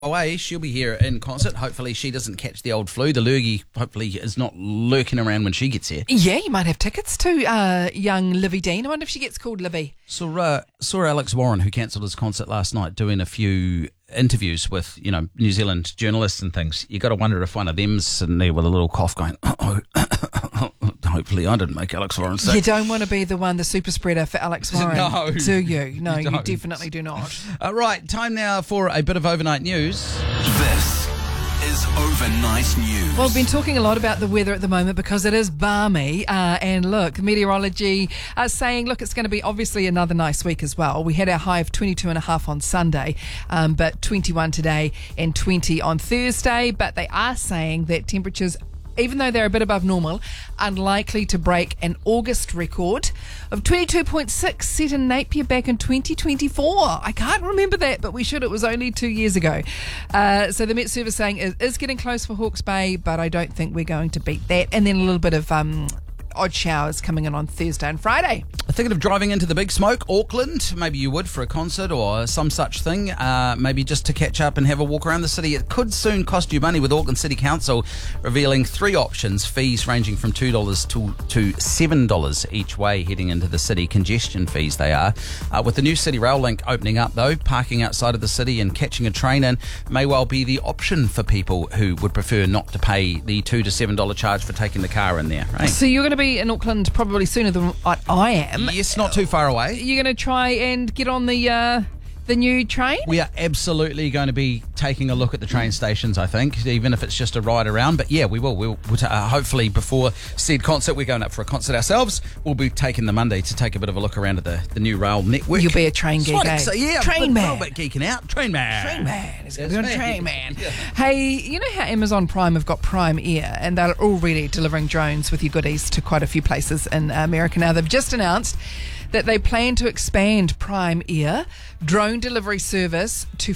away. She'll be here in concert. Hopefully she doesn't catch the old flu. The lurgy hopefully is not lurking around when she gets here. Yeah, you might have tickets to young Livy Dean. I wonder if she gets called Livy. Saw Alex Warren, who cancelled his concert last night, doing a few interviews with, New Zealand journalists and things. You got to wonder if one of them's sitting there with a little cough going, hopefully I didn't make Alex Warren sick. You don't want to be the super spreader for Alex Warren, No. do you? No, you don't. definitely do not. Right, time now for a bit of overnight news. This is Overnight News. Well, we've been talking a lot about the weather at the moment because it is balmy. And look, meteorology are saying, look, it's going to be obviously another nice week as well. We had our high of 22.5 on Sunday, but 21 today and 20 on Thursday. But they are saying that temperatures, even though they're a bit above normal, unlikely to break an August record of 22.6 set in Napier back in 2024. I can't remember that, but we should. It was only 2 years ago. So the Met Service saying it is getting close for Hawke's Bay, but I don't think we're going to beat that. And then a little bit of odd showers coming in on Thursday and Friday. Thinking of driving into the big smoke, Auckland? Maybe you would for a concert or some such thing. Maybe just to catch up and have a walk around the city. It could soon cost you money, with Auckland City Council revealing 3 options, fees ranging from $2 to $7 each way heading into the city. Congestion fees they are. With the new City Rail link opening up though, parking outside of the city and catching a train in may well be the option for people who would prefer not to pay the $2 to $7 charge for taking the car in there. Right? So you're going to be in Auckland probably sooner than I am. Yes, not too far away. You're going to try and get on the new train? We are absolutely going to be taking a look at the train stations, I think, even if it's just a ride around. But yeah, we will. We'll hopefully before said concert, we're going up for a concert ourselves. We'll be taking the Monday to take a bit of a look around at the new rail network. You'll be a train geek, eh? So, yeah, train man. A little bit geeking out. Train man. Train man. It's That's going to be a train man. Yeah. Hey, you know how Amazon Prime have got Prime Air, and they're already delivering drones with your goodies to quite a few places in America now. They've just announced that they plan to expand Prime Air drone delivery service to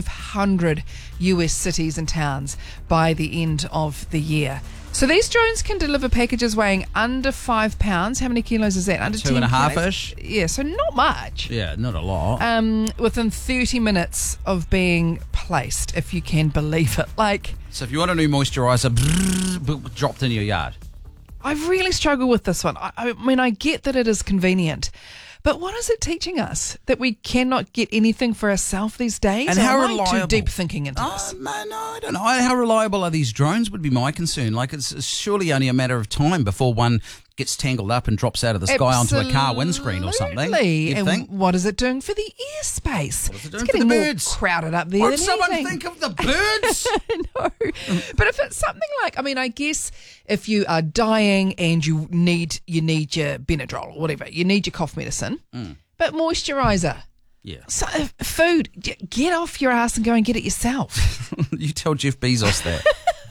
500 US cities and towns by the end of the year. So these drones can deliver packages weighing under 5 pounds. How many kilos is that? Under 10 2.5-ish. Yeah, so not much. Yeah, not a lot. Within 30 minutes of being placed, if you can believe it. So if you want a new moisturiser, dropped in your yard. I really struggle with this one. I mean, I get that it is convenient, but what is it teaching us? That we cannot get anything for ourselves these days? And how am I reliable? too deep thinking into this? No, I don't know. How reliable are these drones would be my concern. It's surely only a matter of time before one gets tangled up and drops out of the sky onto a car windscreen or something. Absolutely. And think? What is it doing for the airspace? What is it doing it's getting for the more birds? crowded up there. Won't than someone anything. think of the birds? No. But if it's something like, I guess if you are dying and you need your Benadryl or whatever, you need your cough medicine, but moisturiser. Yeah. So, food, get off your ass and go and get it yourself. You tell Jeff Bezos that.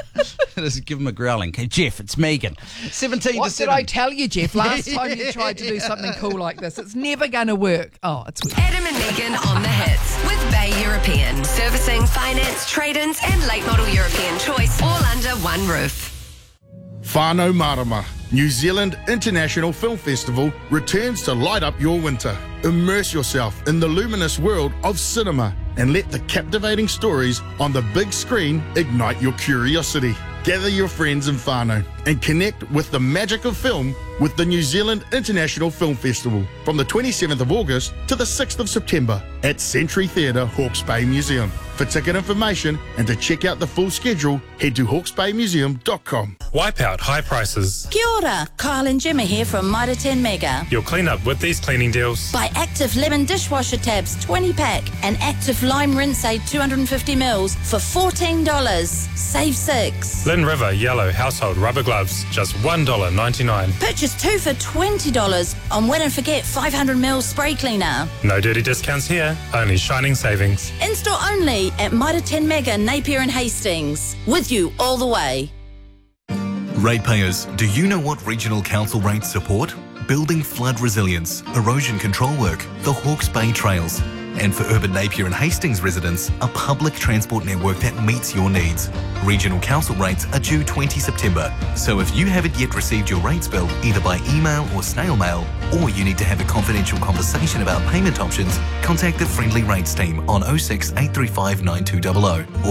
Just give him a growling. Okay, Jeff, it's Megan. 17 What to 7. did I tell you, Jeff? Last time you tried to do something cool like this, it's never going to work. Oh, it's weird. Adam and Megan on the hits with Bay European. Servicing, finance, trade-ins and late model European choice all under one roof. Whānau Marama, New Zealand International Film Festival returns to light up your winter. Immerse yourself in the luminous world of cinema and let the captivating stories on the big screen ignite your curiosity. Gather your friends in whānau and connect with the magic of film with the New Zealand International Film Festival from the 27th of August to the 6th of September at Century Theatre, Hawke's Bay Museum. For ticket information and to check out the full schedule, head to hawksbaymuseum.com. Wipe out high prices. Kia ora, Kyle and Gemma here from Mitre 10 Mega. You'll clean up with these cleaning deals. Buy Active Lemon Dishwasher Tabs 20 pack and Active Lime Rinse Aid 250 mils for $14. Save 6. Lynn River Yellow Household Rubber Gloves, just $1.99. Purchase 2 for $20 on Wet and Forget 500 mils spray cleaner. No dirty discounts here, only shining savings. In-store only at Mitre 10 Mega, Napier and Hastings. With you all the way. Ratepayers, do you know what regional council rates support? Building flood resilience, erosion control work, the Hawke's Bay Trails. And for urban Napier and Hastings residents, a public transport network that meets your needs. Regional council rates are due 20 September, so if you haven't yet received your rates bill either by email or snail mail, or you need to have a confidential conversation about payment options, contact the Friendly Rates team on 06 835 9200 or